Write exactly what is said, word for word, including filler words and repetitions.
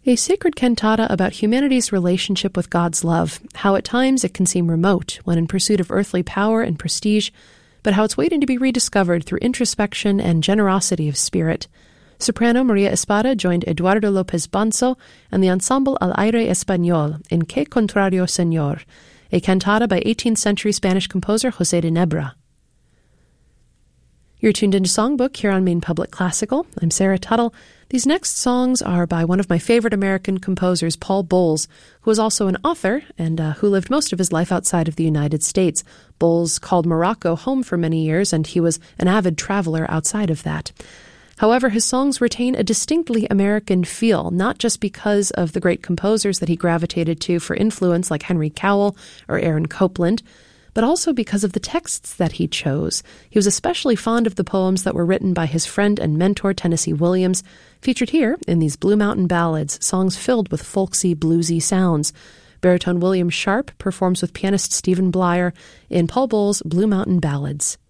A sacred cantata about humanity's relationship with God's love, how at times it can seem remote when in pursuit of earthly power and prestige, but how it's waiting to be rediscovered through introspection and generosity of spirit. Soprano Maria Espada joined Eduardo López Banzo and the ensemble Al Aire Español in Que Contrario Señor, a cantata by eighteenth century Spanish composer José de Nebra. You're tuned into Songbook here on Maine Public Classical. I'm Sarah Tuttle. These next songs are by one of my favorite American composers, Paul Bowles, who was also an author and uh, who lived most of his life outside of the United States. Bowles called Morocco home for many years, and he was an avid traveler outside of that. However, his songs retain a distinctly American feel, not just because of the great composers that he gravitated to for influence like Henry Cowell or Aaron Copland, but also because of the texts that he chose. He was especially fond of the poems that were written by his friend and mentor Tennessee Williams, featured here in these Blue Mountain Ballads, songs filled with folksy, bluesy sounds. Baritone William Sharp performs with pianist Stephen Blyer in Paul Bowles' Blue Mountain Ballads.